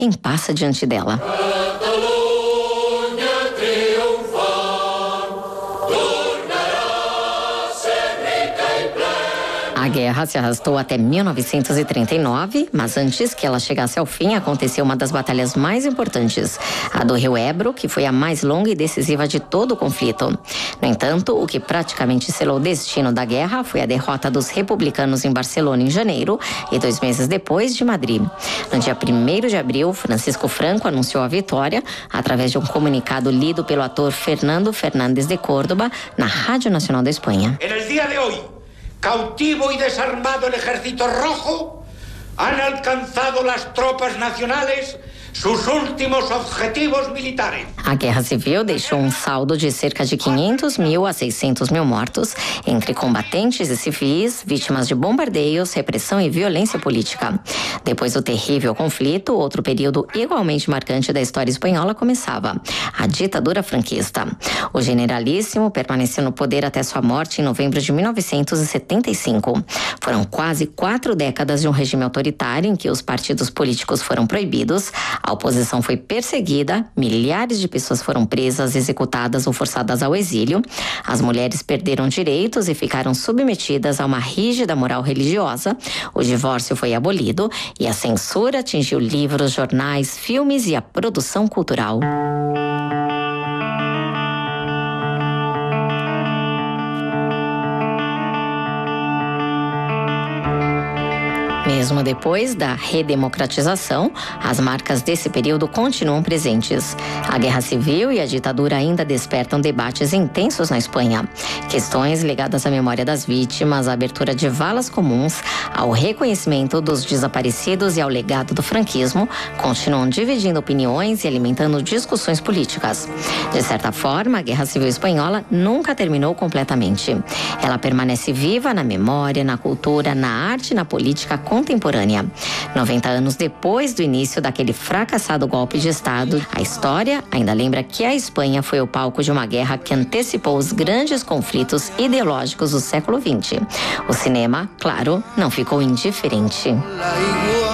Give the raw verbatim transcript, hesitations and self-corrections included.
em passa diante dela. A guerra se arrastou até mil novecentos e trinta e nove, mas antes que ela chegasse ao fim, aconteceu uma das batalhas mais importantes, a do Rio Ebro, que foi a mais longa e decisiva de todo o conflito. No entanto, o que praticamente selou o destino da guerra foi a derrota dos republicanos em Barcelona em janeiro e dois meses depois de Madrid. No dia primeiro de abril, Francisco Franco anunciou a vitória através de um comunicado lido pelo ator Fernando Fernández de Córdoba na Rádio Nacional da Espanha. En el día de hoy, cautivo y desarmado el Ejército Rojo, han alcanzado las tropas nacionales sus últimos objetivos militares. A guerra civil deixou um saldo de cerca de quinhentos mil a seiscentos mil mortos, entre combatentes e civis, vítimas de bombardeios, repressão e violência política. Depois do terrível conflito, outro período igualmente marcante da história espanhola começava: a ditadura franquista. O generalíssimo permaneceu no poder até sua morte em novembro de mil novecentos e setenta e cinco. Foram quase quatro décadas de um regime autoritário em que os partidos políticos foram proibidos, a oposição foi perseguida, milhares de pessoas foram presas, executadas ou forçadas ao exílio, as mulheres perderam direitos e ficaram submetidas a uma rígida moral religiosa, o divórcio foi abolido e a censura atingiu livros, jornais, filmes e a produção cultural. Mesmo depois da redemocratização, as marcas desse período continuam presentes. A guerra civil e a ditadura ainda despertam debates intensos na Espanha. Questões ligadas à memória das vítimas, à abertura de valas comuns, ao reconhecimento dos desaparecidos e ao legado do franquismo continuam dividindo opiniões e alimentando discussões políticas. De certa forma, a Guerra Civil Espanhola nunca terminou completamente. Ela permanece viva na memória, na cultura, na arte e na política contemporânea. noventa anos depois do início daquele fracassado golpe de Estado, a história ainda lembra que a Espanha foi o palco de uma guerra que antecipou os grandes conflitos ideológicos do século vinte. O cinema, claro, não ficou indiferente.